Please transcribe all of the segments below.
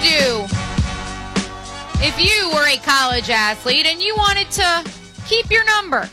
do if you were a college athlete and you wanted to keep your number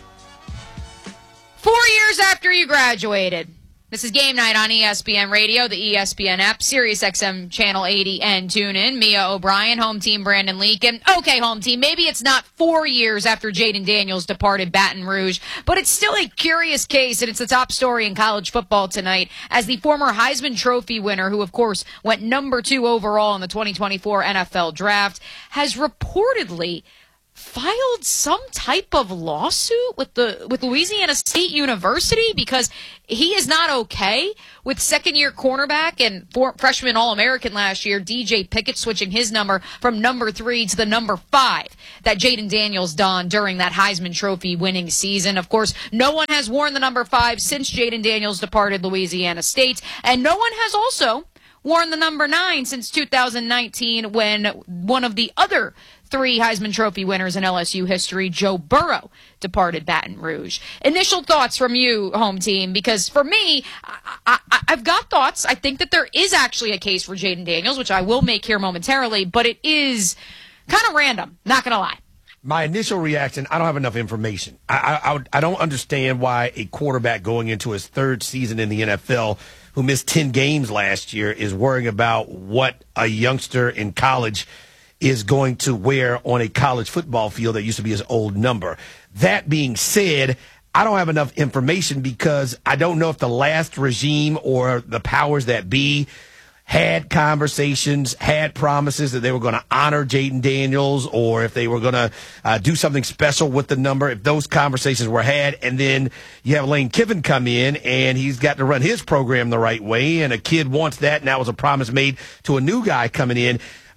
4 years after you graduated? This is Game Night on ESPN Radio, the ESPN app, Sirius XM Channel 80, and TuneIn. Mia O'Brien, home team Brandon Leak. And okay, home team, maybe it's not 4 years after Jaden Daniels departed Baton Rouge, but it's still a curious case, and it's the top story in college football tonight, as the former Heisman Trophy winner, who of course went number 2 overall in the 2024 NFL Draft, has reportedly filed some type of lawsuit with Louisiana State University because he is not okay with second-year cornerback and freshman All-American last year, DJ Pickett, switching his number from number 3 to the number 5 that Jaden Daniels donned during that Heisman Trophy winning season. Of course, no one has worn the number 5 since Jaden Daniels departed Louisiana State, and no one has also worn the number 9 since 2019 when one of the other 3 Heisman Trophy winners in LSU history, Joe Burrow, departed Baton Rouge. Initial thoughts from you, home team, because for me, I've got thoughts. I think that there is actually a case for Jaden Daniels, which I will make here momentarily, but it is kind of random, not going to lie. My initial reaction, I don't have enough information. I don't understand why a quarterback going into his 3rd season in the NFL who missed 10 games last year is worrying about what a youngster in college is going to wear on a college football field that used to be his old number. That being said, I don't have enough information because I don't know if the last regime or the powers that be had conversations, had promises that they were going to honor Jaden Daniels, or if they were going to do something special with the number, if those conversations were had. And then you have Lane Kiffin come in, and he's got to run his program the right way, and a kid wants that, and that was a promise made to a new guy coming in.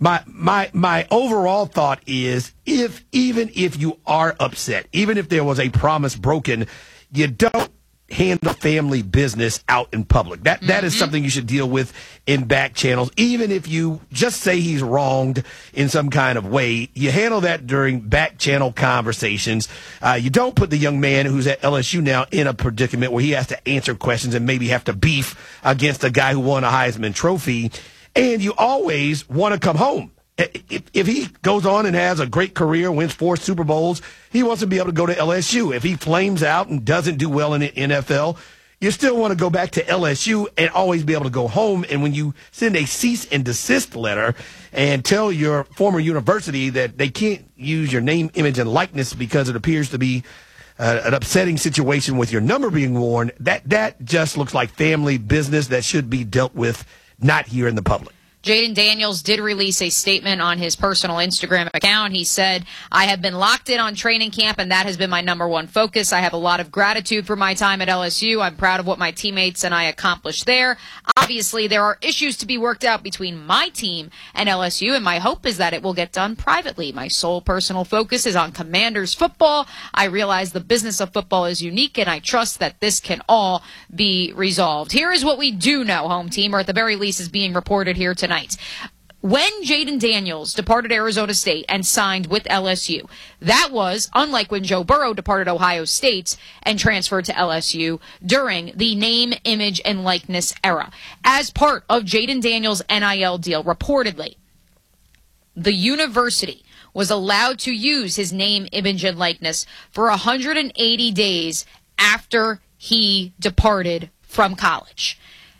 My overall thought is, even if you are upset, even if there was a promise broken, you don't handle family business out in public. That is something you should deal with in back channels. Even if you just say he's wronged in some kind of way, you handle that during back channel conversations. You don't put the young man who's at LSU now in a predicament where he has to answer questions and maybe have to beef against a guy who won a Heisman Trophy. And you always want to come home. If he goes on and has a great career, wins 4 Super Bowls, he wants to be able to go to LSU. If he flames out and doesn't do well in the NFL, you still want to go back to LSU and always be able to go home. And when you send a cease and desist letter and tell your former university that they can't use your name, image, and likeness because it appears to be an upsetting situation with your number being worn, that just looks like family business that should be dealt with not here in the public. Jaden Daniels did release a statement on his personal Instagram account. He said, "I have been locked in on training camp, and that has been my number one focus. I have a lot of gratitude for my time at LSU. I'm proud of what my teammates and I accomplished there. Obviously, there are issues to be worked out between my team and LSU, and my hope is that it will get done privately. My sole personal focus is on Commanders football. I realize the business of football is unique, and I trust that this can all be resolved." Here is what we do know, home team, or at the very least is being reported here tonight. When Jaden Daniels departed Arizona State and signed with LSU, that was unlike when Joe Burrow departed Ohio State and transferred to LSU during the name, image, and likeness era. As part of Jaden Daniels' NIL deal, reportedly, the university was allowed to use his name, image, and likeness for 180 days after he departed from college.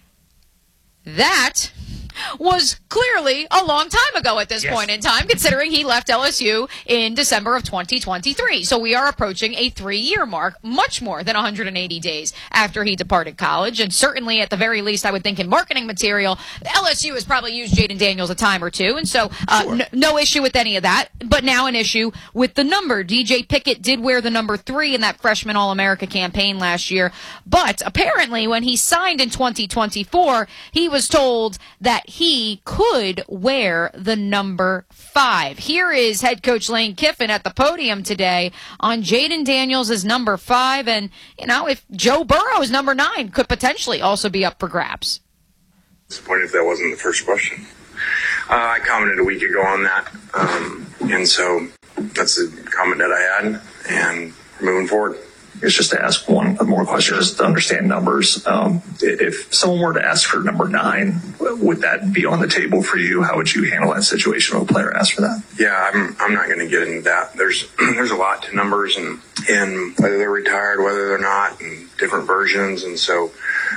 That was clearly a long time ago at this point in time, considering he left LSU in December of 2023. So we are approaching a 3-year mark, much more than 180 days after he departed college. And certainly, at the very least, I would think in marketing material, LSU has probably used Jaden Daniels a time or two. And so no issue with any of that. But now an issue with the number. DJ Pickett did wear the number 3 in that freshman All-America campaign last year. But apparently, when he signed in 2024, he was told that he could wear the number 5. Here is head coach Lane Kiffin at the podium today on Jaden Daniels as number 5. And, you know, if Joe Burrow's number 9 could potentially also be up for grabs. Disappointed if that wasn't the first question. I commented a week ago on that. And so that's the comment that I had. And moving forward. is just to ask one more question, just to understand numbers. If someone were to ask for number 9, would that be on the table for you? How would you handle that situation if a player asked for that? Yeah, I'm not going to get into that. There's a lot to numbers and whether they're retired, whether they're not, and different versions. And so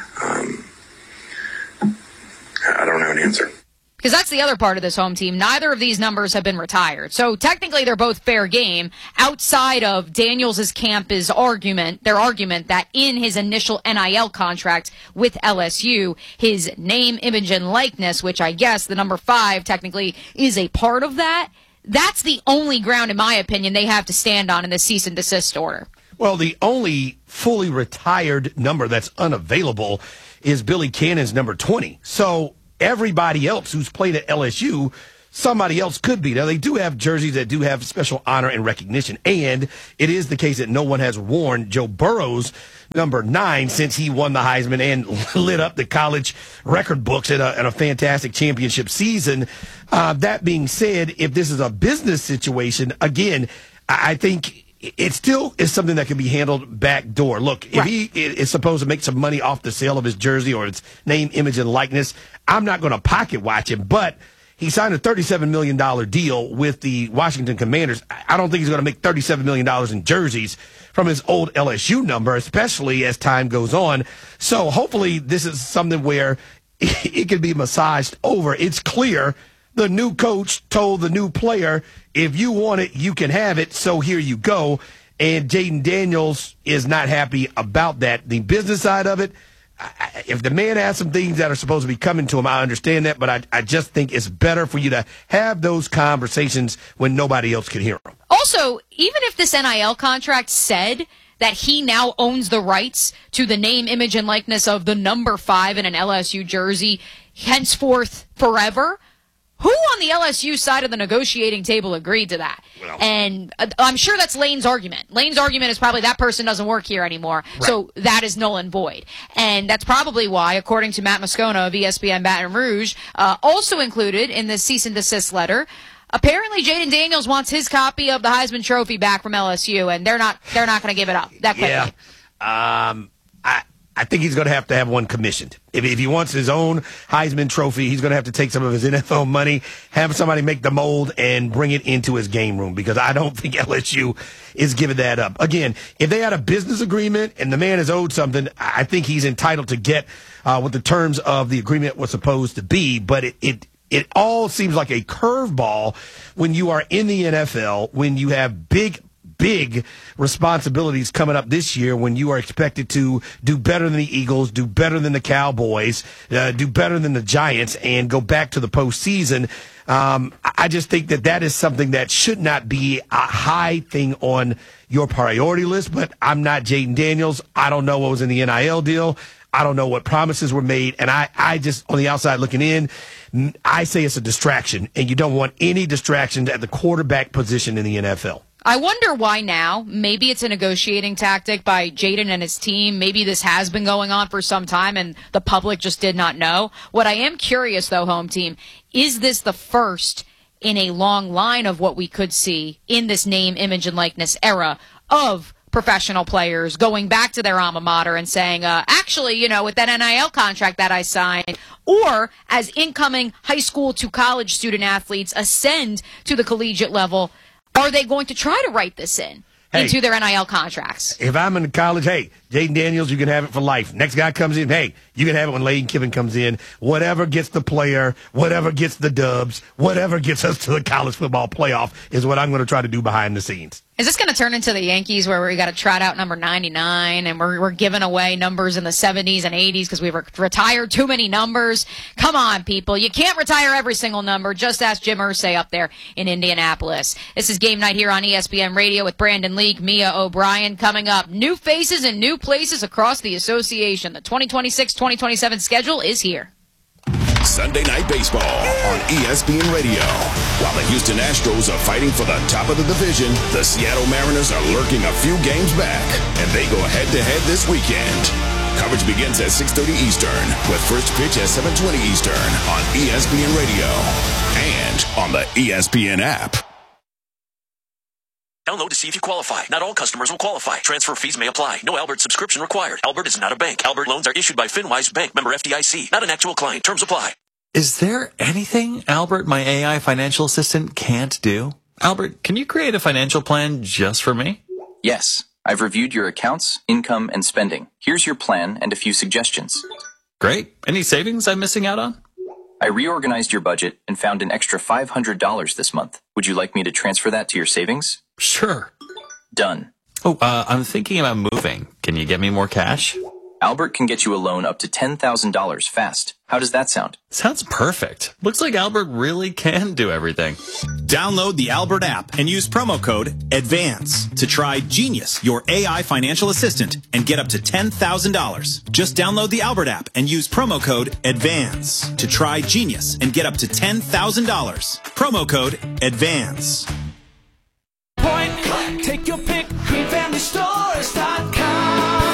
I don't have an answer. Because that's the other part of this home team. Neither of these numbers have been retired. So technically they're both fair game outside of Daniels' camp's argument, their argument that in his initial NIL contract with LSU, his name, image, and likeness, which I guess the number 5 technically is a part of that, that's the only ground, in my opinion, they have to stand on in the cease and desist order. Well, the only fully retired number that's unavailable is Billy Cannon's number 20. So everybody else who's played at LSU, somebody else could be. Now, they do have jerseys that do have special honor and recognition, and it is the case that no one has worn Joe Burrow's number 9 since he won the Heisman and lit up the college record books in a fantastic championship season. That being said, if this is a business situation, again, I think it still is something that can be handled backdoor. Look, if he is supposed to make some money off the sale of his jersey or its name, image, and likeness, I'm not going to pocket watch him, but he signed a $37 million deal with the Washington Commanders. I don't think he's going to make $37 million in jerseys from his old LSU number, especially as time goes on. So hopefully this is something where it can be massaged over. It's clear the new coach told the new player, if you want it, you can have it, so here you go. And Jayden Daniels is not happy about that. The business side of it, if the man has some things that are supposed to be coming to him, I understand that, but I just think it's better for you to have those conversations when nobody else can hear them. Also, even if this NIL contract said that he now owns the rights to the name, image, and likeness of the number 5 in an LSU jersey henceforth forever, who on the LSU side of the negotiating table agreed to that? Well, and I'm sure that's Lane's argument. Lane's argument is probably that person doesn't work here anymore, so that is null and void. And that's probably why, according to Matt Moscona of ESPN Baton Rouge, also included in the cease and desist letter, apparently Jayden Daniels wants his copy of the Heisman Trophy back from LSU, and they're not going to give it up that quickly. Yeah. I think he's going to have one commissioned. If he wants his own Heisman Trophy, he's going to have to take some of his NFL money, have somebody make the mold, and bring it into his game room, because I don't think LSU is giving that up. Again, if they had a business agreement and the man is owed something, I think he's entitled to get what the terms of the agreement was supposed to be, but it all seems like a curveball when you are in the NFL, when you have big responsibilities coming up this year, when you are expected to do better than the Eagles, do better than the Cowboys, do better than the Giants, and go back to the postseason. I just think that is something that should not be a high thing on your priority list, but I'm not Jayden Daniels. I don't know what was in the NIL deal. I don't know what promises were made, and I just, on the outside looking in, I say it's a distraction, and you don't want any distractions at the quarterback position in the NFL. I wonder why now. Maybe it's a negotiating tactic by Jayden and his team. Maybe this has been going on for some time and the public just did not know. What I am curious, though, home team, is this the first in a long line of what we could see in this name, image, and likeness era of professional players going back to their alma mater and saying, actually, with that NIL contract that I signed, or as incoming high school to college student athletes ascend to the collegiate level, are they going to try to write this into their NIL contracts? If I'm in college, hey, Jayden Daniels, you can have it for life. Next guy comes in, hey, you can have it when Lane Kiffin comes in. Whatever gets the player, whatever gets the dubs, whatever gets us to the college football playoff is what I'm going to try to do behind the scenes. Is this going to turn into the Yankees where we got to trot out number 99 and we're giving away numbers in the 70s and 80s because we've retired too many numbers? Come on, people. You can't retire every single number. Just ask Jim Irsay up there in Indianapolis. This is Game Night here on ESPN Radio with Brandon Leak, Mia O'Brien. Coming up, new faces and new places across the association. The 2026-2027 schedule is here. Sunday Night Baseball on ESPN Radio. While the Houston Astros are fighting for the top of the division, the Seattle Mariners are lurking a few games back, and they go head-to-head this weekend. Coverage begins at 6:30 Eastern, with first pitch at 7:20 Eastern on ESPN Radio and on the ESPN app. Download to see if you qualify. Not all customers will qualify. Transfer fees may apply. No Albert subscription required. Albert is not a bank. Albert loans are issued by FinWise Bank, member FDIC. Not an actual client. Terms apply. Is there anything Albert, my AI financial assistant, can't do? Albert, can you create a financial plan just for me? Yes. I've reviewed your accounts, income, and spending. Here's your plan and a few suggestions. Great. Any savings I'm missing out on? I reorganized your budget and found an extra $500 this month. Would you like me to transfer that to your savings? Sure. Done. Oh, I'm thinking about moving. Can you get me more cash? Albert can get you a loan up to $10,000 fast. How does that sound? Sounds perfect. Looks like Albert really can do everything. Download the Albert app and use promo code ADVANCE to try Genius, your AI financial assistant, and get up to $10,000. Just download the Albert app and use promo code ADVANCE to try Genius and get up to $10,000. Promo code ADVANCE. Take your pick, greenfamilystores.com.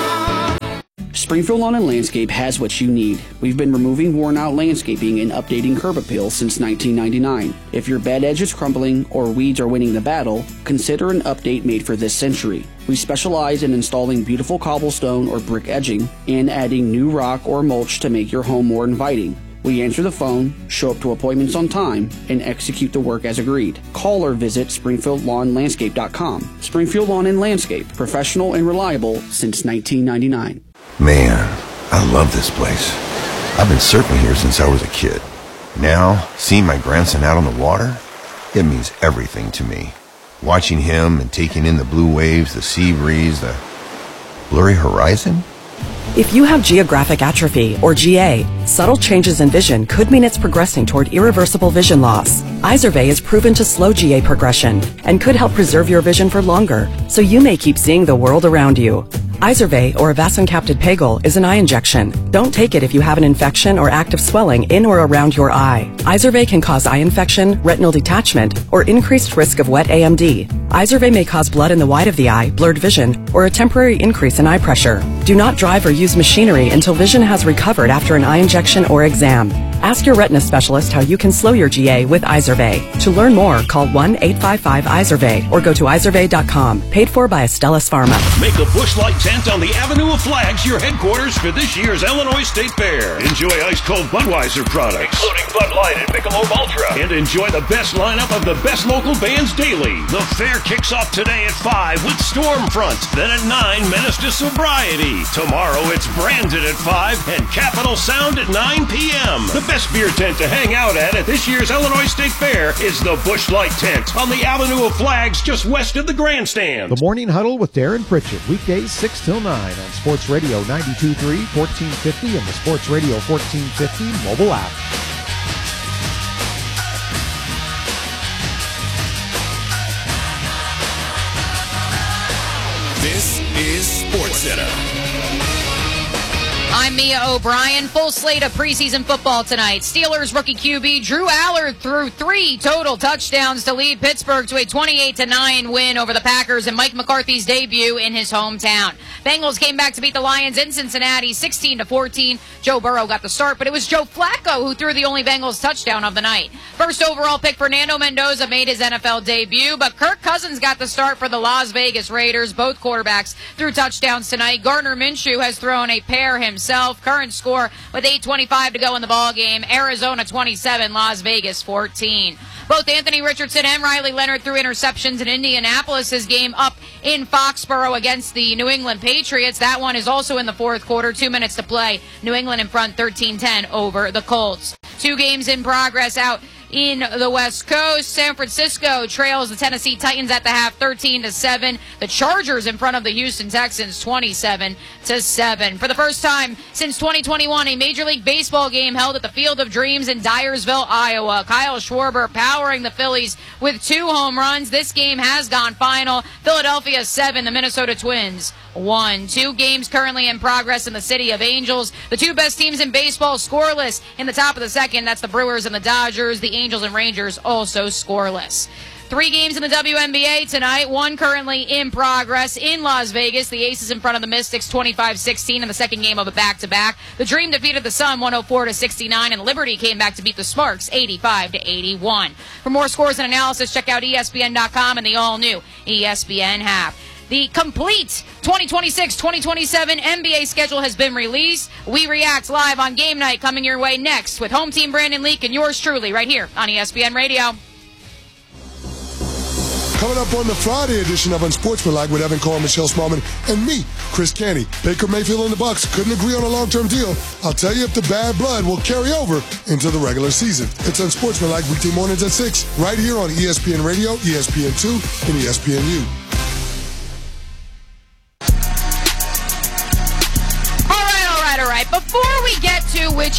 Springfield Lawn and Landscape has what you need. We've been removing worn-out landscaping and updating curb appeal since 1999. If your bed edge is crumbling or weeds are winning the battle, consider an update made for this century. We specialize in installing beautiful cobblestone or brick edging and adding new rock or mulch to make your home more inviting. We answer the phone, show up to appointments on time, and execute the work as agreed. Call or visit SpringfieldLawnLandscape.com. Springfield Lawn and Landscape, professional and reliable since 1999. Man, I love this place. I've been surfing here since I was a kid. Now, seeing my grandson out on the water, it means everything to me. Watching him and taking in the blue waves, the sea breeze, the blurry horizon. If you have geographic atrophy, or GA, subtle changes in vision could mean it's progressing toward irreversible vision loss. Izervay is proven to slow GA progression and could help preserve your vision for longer, so you may keep seeing the world around you. Izervay, or avacincaptad pegol, is an eye injection. Don't take it if you have an infection or active swelling in or around your eye. Izervay can cause eye infection, retinal detachment, or increased risk of wet AMD. Izervay may cause blood in the white of the eye, blurred vision, or a temporary increase in eye pressure. Do not drive or use machinery until vision has recovered after an eye injection or exam. Ask your retina specialist how you can slow your GA with Izervay. To learn more, call 1-855-IZERVAY or go to izervay.com. Paid for by Astellas Pharma. Make the Busch Light tent on the Avenue of Flags your headquarters for this year's Illinois State Fair. Enjoy ice-cold Budweiser products, including Bud Light and Michelob Ultra. And enjoy the best lineup of the best local bands daily. The fair kicks off today at 5 with Stormfront. Then at 9, Menace to Sobriety. Tomorrow it's Branded at 5 and Capital Sound at 9 p.m. The best beer tent to hang out at this year's Illinois State Fair is the Busch Light Tent on the Avenue of Flags just west of the grandstand. The Morning Huddle with Darren Pritchett, weekdays 6 till 9 on Sports Radio 92.3, 1450, and the Sports Radio 1450 mobile app. This is SportsCenter. I'm Mia O'Brien. Full slate of preseason football tonight. Steelers rookie QB Drew Allard threw 3 total touchdowns to lead Pittsburgh to a 28-9 win over the Packers in Mike McCarthy's debut in his hometown. Bengals came back to beat the Lions in Cincinnati 16-14. Joe Burrow got the start, but it was Joe Flacco who threw the only Bengals touchdown of the night. First overall pick Fernando Mendoza made his NFL debut, but Kirk Cousins got the start for the Las Vegas Raiders. Both quarterbacks threw touchdowns tonight. Gardner Minshew has thrown a pair himself. Current score with 8:25 to go in the ball game. Arizona 27, Las Vegas 14. Both Anthony Richardson and Riley Leonard threw interceptions in Indianapolis. His game up in Foxborough against the New England Patriots. That one is also in the fourth quarter. 2 minutes to play. New England in front 13-10 over the Colts. 2 games in progress out in the West Coast. San Francisco trails the Tennessee Titans at the half 13-7. The Chargers in front of the Houston Texans 27-7. For the first time since 2021, a Major League Baseball game held at the Field of Dreams in Dyersville, Iowa. Kyle Schwarber powering the Phillies with 2 home runs. This game has gone final. Philadelphia 7, the Minnesota Twins 1. 2 games currently in progress in the City of Angels. The 2 best teams in baseball scoreless in the top of the second. That's the Brewers and the Dodgers. The Angels and Rangers also scoreless. 3 games in the WNBA tonight, 1 currently in progress in Las Vegas. The Aces in front of the Mystics 25-16 in the second game of a back-to-back. The Dream defeated the Sun 104-69, and Liberty came back to beat the Sparks 85-81. For more scores and analysis, check out ESPN.com and the all-new ESPN app. The complete 2026-2027 NBA schedule has been released. We react live on Game Night coming your way next with home team Brandon Leak and yours truly right here on ESPN Radio. Coming up on the Friday edition of Unsportsmanlike with Evan Cole, Michelle Smallman, and me, Chris Canty. Baker Mayfield and the Bucks couldn't agree on a long-term deal. I'll tell you if the bad blood will carry over into the regular season. It's Unsportsmanlike weekday mornings at 6, right here on ESPN Radio, ESPN2, and ESPNU. All right. Before we get to which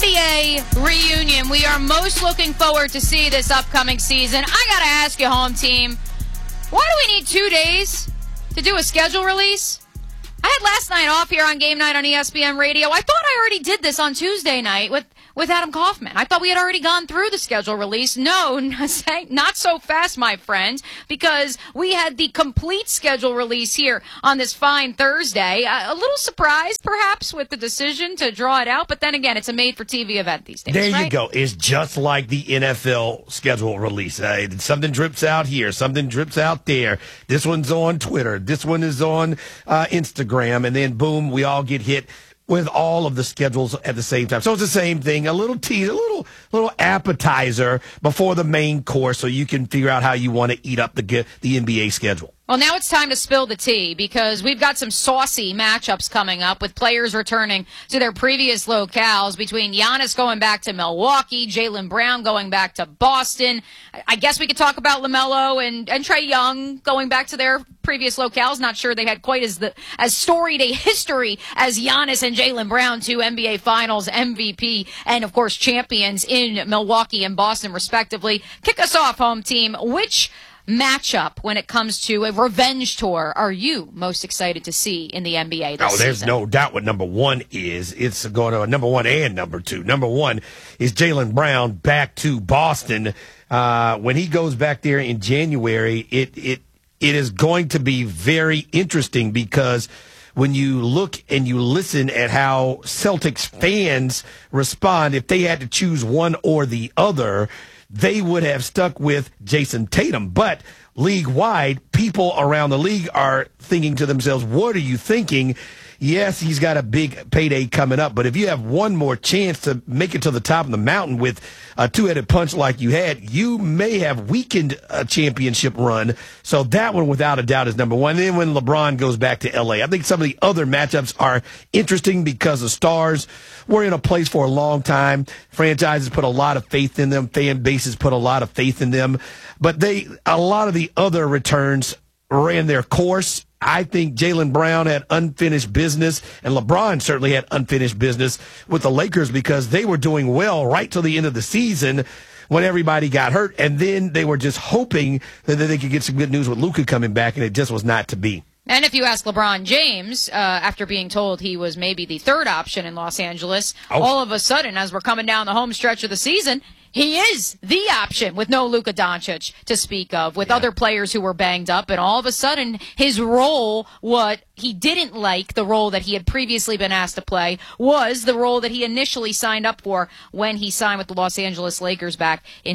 NBA reunion we are most looking forward to see this upcoming season, I got to ask you, home team, why do we need 2 days to do a schedule release? I had last night off here on Game Night on ESPN Radio. I thought I already did this on Tuesday night with Adam Kaufman. I thought we had already gone through the schedule release. No, not so fast, my friend, because we had the complete schedule release here on this fine Thursday. A little surprised, perhaps, with the decision to draw it out, but then again, it's a made-for-TV event these days, There right? you go. It's just like the NFL schedule release. Something drips out here, something drips out there. This one's on Twitter. This one is on Instagram, and then, boom, we all get hit with all of the schedules at the same time. So it's the same thing, a little tease, a little appetizer before the main course so you can figure out how you want to eat up the NBA schedule. Well, now it's time to spill the tea because we've got some saucy matchups coming up with players returning to their previous locales between Giannis going back to Milwaukee, Jaylen Brown going back to Boston. I guess we could talk about LaMelo and Trae Young going back to their previous locales. Not sure they had quite as storied a history as Giannis and Jaylen Brown, 2 NBA Finals MVP and, of course, champions in Milwaukee and Boston, respectively. Kick us off, home team. Which matchup when it comes to a revenge tour are you most excited to see in the NBA this season? There's no doubt what number one is. It's going to number one and number two. Number one is Jaylen Brown back to Boston. When he goes back there in January, it is going to be very interesting because when you look and you listen at how Celtics fans respond, if they had to choose one or the other, they would have stuck with Jason Tatum. But league-wide, people around the league are thinking to themselves, what are you thinking? Yes, he's got a big payday coming up, but if you have one more chance to make it to the top of the mountain with a two-headed punch like you had, you may have weakened a championship run. So that one, without a doubt, is number one. And then when LeBron goes back to L.A., I think some of the other matchups are interesting because the stars were in a place for a long time. Franchises put a lot of faith in them. Fan bases put a lot of faith in them. But a lot of the other returns ran their course. I think Jaylen Brown had unfinished business, and LeBron certainly had unfinished business with the Lakers because they were doing well right till the end of the season when everybody got hurt, and then they were just hoping that they could get some good news with Luka coming back, and it just was not to be. And if you ask LeBron James, after being told he was maybe the third option in Los Angeles, all of a sudden, as we're coming down the home stretch of the season, he is the option with no Luka Doncic to speak of, with other players who were banged up. And all of a sudden, his role, what he didn't like, the role that he had previously been asked to play, was the role that he initially signed up for when he signed with the Los Angeles Lakers back in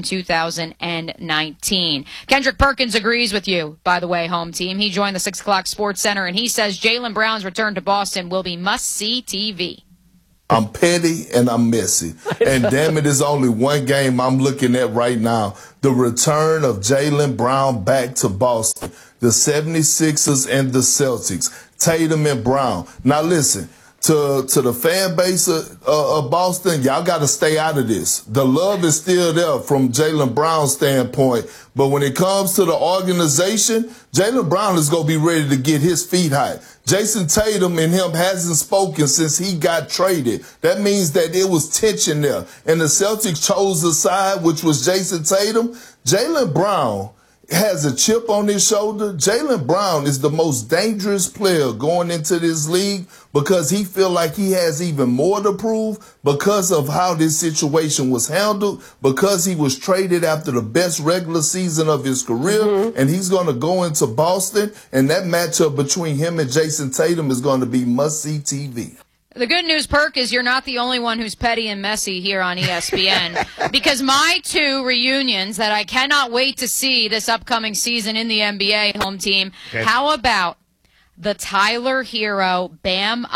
2019. Kendrick Perkins agrees with you, by the way, home team. He joined the 6 o'clock Sports Center, and he says Jaylen Brown's return to Boston will be must-see TV. I'm petty and I'm messy. And damn it, there's only one game I'm looking at right now. The return of Jaylen Brown back to Boston. The 76ers and the Celtics. Tatum and Brown. Now listen, to the fan base of Boston, y'all got to stay out of this. The love is still there from Jaylen Brown's standpoint. But when it comes to the organization, Jaylen Brown is going to be ready to get his feet hot. Jason Tatum and him hasn't spoken since he got traded. That means that there was tension there. And the Celtics chose a side, which was Jason Tatum. Jaylen Brown has a chip on his shoulder. Jaylen Brown is the most dangerous player going into this league because he feel like he has even more to prove because of how this situation was handled, because he was traded after the best regular season of his career, and he's going to go into Boston, and that matchup between him and Jason Tatum is going to be must-see TV. The good news, Perk, is you're not the only one who's petty and messy here on ESPN because my two reunions that I cannot wait to see this upcoming season in the NBA, home team, how about the Tyler Hero, Bam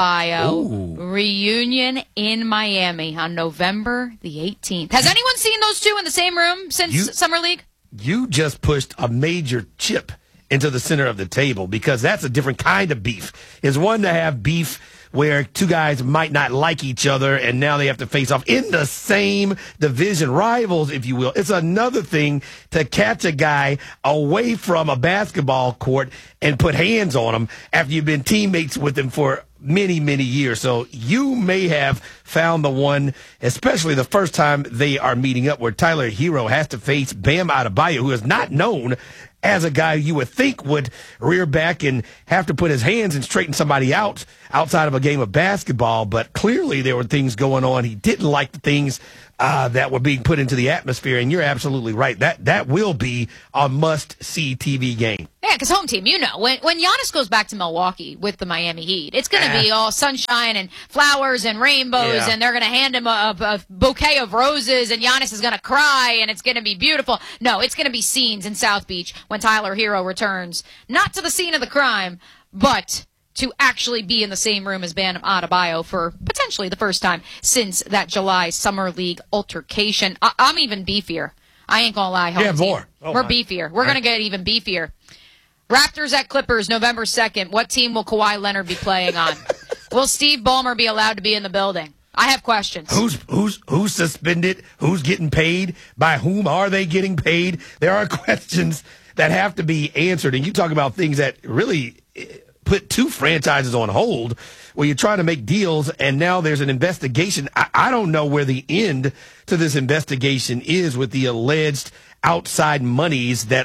Adebayo reunion in Miami on November the 18th? Has anyone seen those two in the same room since Summer League? You just pushed a major chip into the center of the table because that's a different kind of beef. It's one to have beef where two guys might not like each other and now they have to face off in the same division, rivals, if you will. It's another thing to catch a guy away from a basketball court and put hands on him after you've been teammates with him for many, many years. So you may have found the one, especially the first time they are meeting up, where Tyler Hero has to face Bam Adebayo, who is not known as a guy you would think would rear back and have to put his hands and straighten somebody out outside of a game of basketball. But clearly there were things going on. He didn't like the things that were being put into the atmosphere. And you're absolutely right. That will be a must-see TV game. Yeah, because home team, when Giannis goes back to Milwaukee with the Miami Heat, it's going to be all sunshine and flowers and rainbows, and they're going to hand him a bouquet of roses, and Giannis is going to cry, and it's going to be beautiful. No, it's going to be scenes in South Beach when Tyler Hero returns, not to the scene of the crime, but to actually be in the same room as Bam Adebayo for potentially the first time since that July Summer League altercation. I'm even beefier. I ain't going to lie. Home team. More. Oh, we're beefier. We're going to get even beefier. Raptors at Clippers, November 2nd. What team will Kawhi Leonard be playing on? Will Steve Ballmer be allowed to be in the building? I have questions. Who's suspended? Who's getting paid? By whom are they getting paid? There are questions that have to be answered. And you talk about things that really put two franchises on hold where you're trying to make deals, and now there's an investigation. I don't know where the end to this investigation is with the alleged outside monies that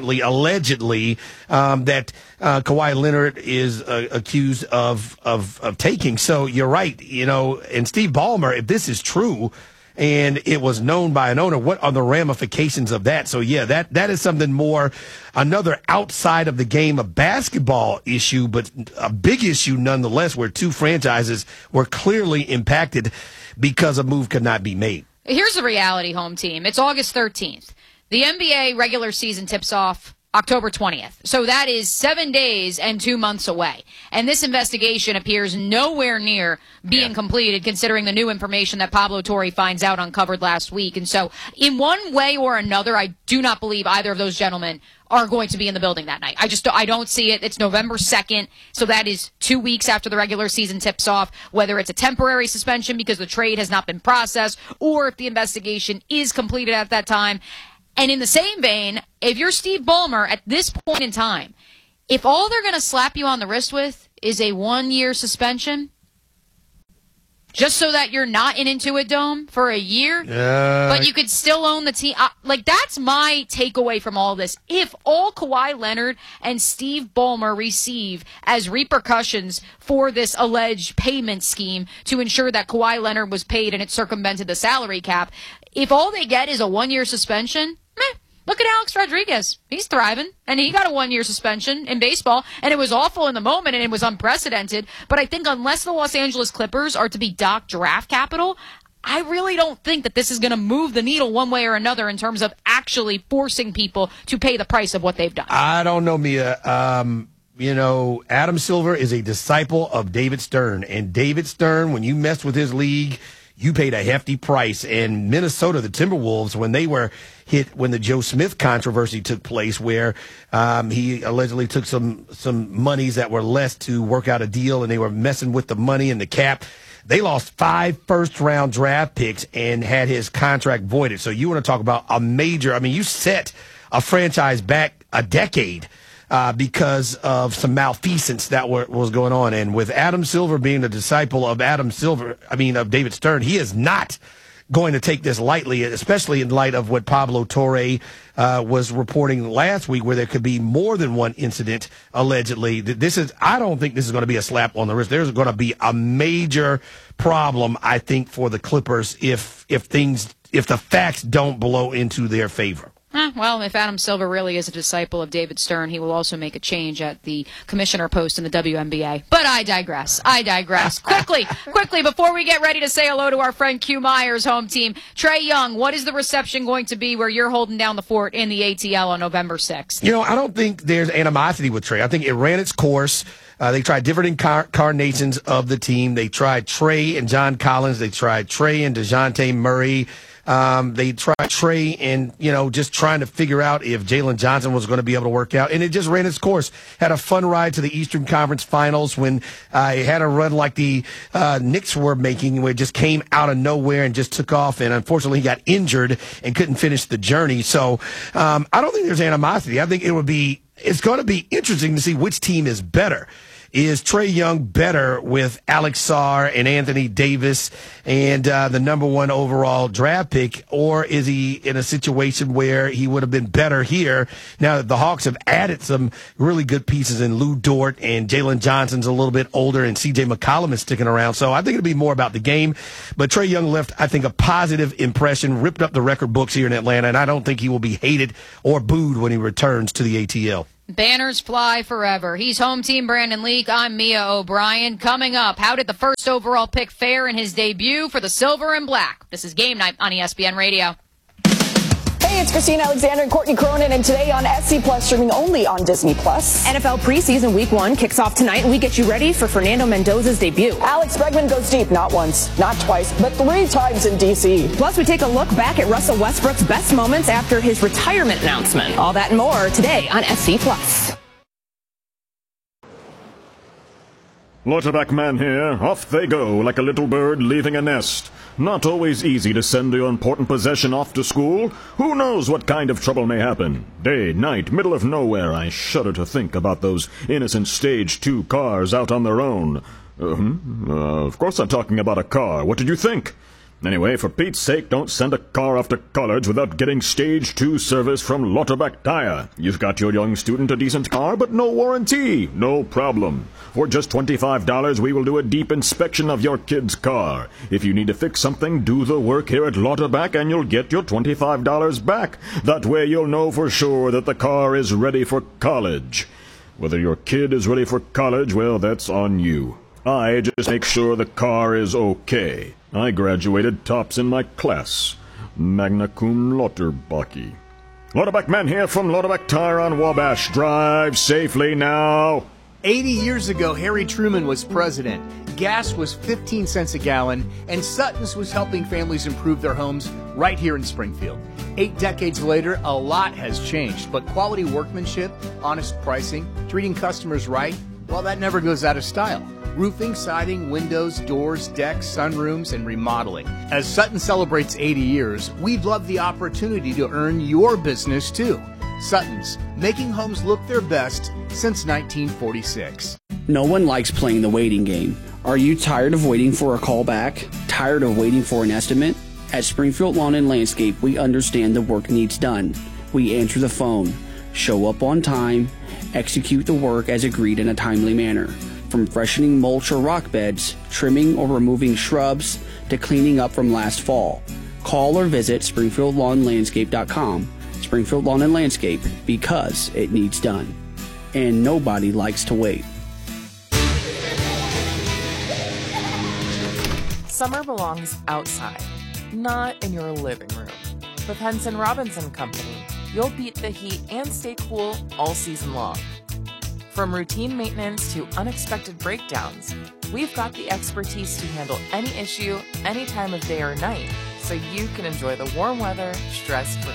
allegedly that Kawhi Leonard is accused of taking. So you're right, and Steve Ballmer, if this is true and it was known by an owner, what are the ramifications of that? So yeah, that is something more, another outside of the game of basketball issue, but a big issue nonetheless, where two franchises were clearly impacted because a move could not be made. Here's the reality, home team. It's August 13th. The NBA regular season tips off October 20th. So that is 7 days and 2 months away. And this investigation appears nowhere near being completed, considering the new information that Pablo Torre finds out uncovered last week. And so in one way or another, I do not believe either of those gentlemen are going to be in the building that night. I don't see it. It's November 2nd. So that is 2 weeks after the regular season tips off, whether it's a temporary suspension because the trade has not been processed, or if the investigation is completed at that time. And in the same vein, if you're Steve Ballmer at this point in time, if all they're going to slap you on the wrist with is a 1-year suspension, just so that you're not in Intuit Dome for a year, but you could still own the team. That's my takeaway from all this. If all Kawhi Leonard and Steve Ballmer receive as repercussions for this alleged payment scheme to ensure that Kawhi Leonard was paid and it circumvented the salary cap, if all they get is a 1-year suspension, look at Alex Rodriguez. He's thriving, and he got a 1-year suspension in baseball, and it was awful in the moment, and it was unprecedented. But I think unless the Los Angeles Clippers are to be docked draft capital, I really don't think that this is going to move the needle one way or another in terms of actually forcing people to pay the price of what they've done. I don't know, Mia. Adam Silver is a disciple of David Stern, and David Stern, when you messed with his league, you paid a hefty price. And Minnesota, the Timberwolves, when they were hit, when the Joe Smith controversy took place, where he allegedly took some monies that were less to work out a deal, and they were messing with the money and the cap, they lost 5 first-round draft picks and had his contract voided. So you want to talk about a major, you set a franchise back a decade because of some malfeasance that was going on. And with Adam Silver being a disciple of of David Stern, he is not going to take this lightly, especially in light of what Pablo Torre was reporting last week, where there could be more than one incident allegedly. I don't think this is going to be a slap on the wrist. There's going to be a major problem, I think, for the Clippers if the facts don't blow into their favor. Well, if Adam Silver really is a disciple of David Stern, he will also make a change at the commissioner post in the WNBA. But I digress. Quickly, before we get ready to say hello to our friend Q Myers' home team, Trae Young, what is the reception going to be where you're holding down the fort in the ATL on November 6th? I don't think there's animosity with Trae. I think it ran its course. They tried different incarnations of the team. They tried Trae and John Collins. They tried Trae and DeJounte Murray. They tried Trae and, just trying to figure out if Jalen Johnson was going to be able to work out. And it just ran its course. Had a fun ride to the Eastern Conference Finals when it had a run like the Knicks were making, where it just came out of nowhere and just took off. And unfortunately, he got injured and couldn't finish the journey. So I don't think there's animosity. I think it's going to be interesting to see which team is better. Is Trae Young better with Alex Sarr and Anthony Davis and the number 1 overall draft pick, or is he in a situation where he would have been better here now that the Hawks have added some really good pieces in Lou Dort and Jalen Johnson's a little bit older and C.J. McCollum is sticking around. So I think it'll be more about the game. But Trae Young left, I think, a positive impression, ripped up the record books here in Atlanta, and I don't think he will be hated or booed when he returns to the ATL. Banners fly forever. He's home team Brandon Leak. I'm Mia O'Brien. Coming up, how did the first overall pick fare in his debut for the Silver and Black? This is Game Night on ESPN Radio. Hey, it's Christina Alexander and Courtney Cronin, and today on SC Plus, streaming only on Disney Plus. NFL preseason week 1 kicks off tonight, and we get you ready for Fernando Mendoza's debut. Alex Bregman goes deep, not once, not twice, but 3 times in D.C. Plus, we take a look back at Russell Westbrook's best moments after his retirement announcement. All that and more today on SC Plus. Lauterbach man here. Off they go like a little bird leaving a nest. Not always easy to send your important possession off to school. Who knows what kind of trouble may happen? Day, night, middle of nowhere. I shudder to think about those innocent Stage 2 cars out on their own. Of course I'm talking about a car. What did you think? Anyway, for Pete's sake, don't send a car off to college without getting Stage 2 service from Lauterbach Tire. You've got your young student a decent car, but no warranty. No problem. For just $25, we will do a deep inspection of your kid's car. If you need to fix something, do the work here at Lauterbach and you'll get your $25 back. That way you'll know for sure that the car is ready for college. Whether your kid is ready for college, well, that's on you. I just make sure the car is okay. I graduated tops in my class. Magna cum Lauterbach. Lauterbach man here from Lauterbach Tire on Wabash. Drive safely now. 80 years ago, Harry Truman was president. Gas was 15 cents a gallon, and Sutton's was helping families improve their homes right here in Springfield. 8 decades later, a lot has changed, but quality workmanship, honest pricing, treating customers right, well, that never goes out of style. Roofing, siding, windows, doors, decks, sunrooms, and remodeling. As Sutton celebrates 80 years, we'd love the opportunity to earn your business too. Sutton's, making homes look their best since 1946. No one likes playing the waiting game. Are you tired of waiting for a call back? Tired of waiting for an estimate? At Springfield Lawn and Landscape, we understand the work needs done. We answer the phone, show up on time, execute the work as agreed in a timely manner. From freshening mulch or rock beds, trimming or removing shrubs, to cleaning up from last fall. Call or visit SpringfieldLawnLandscape.com. Springfield Lawn and Landscape, because it needs done. And nobody likes to wait. Summer belongs outside, not in your living room. With Henson Robinson Company, you'll beat the heat and stay cool all season long. From routine maintenance to unexpected breakdowns, we've got the expertise to handle any issue, any time of day or night, so you can enjoy the warm weather stress-free.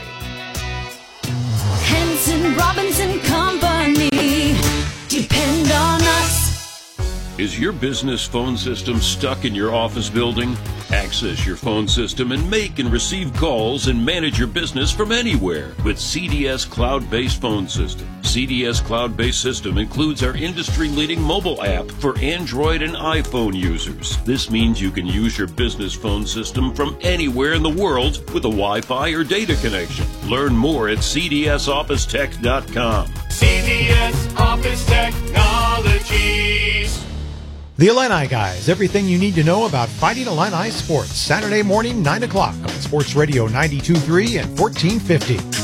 Henson Robinson Company, depend on us. Is your business phone system stuck in your office building? Access access your phone system and make and receive calls and manage your business from anywhere with CDS Cloud-Based Phone System. CDS Cloud-Based System includes our industry-leading mobile app for Android and iPhone users. This means you can use your business phone system from anywhere in the world with a Wi-Fi or data connection. Learn more at cdsofficetech.com. CDS Office Technologies. The Illini Guys, everything you need to know about Fighting Illini sports. Saturday morning, 9 o'clock on Sports Radio 92.3 and 1450.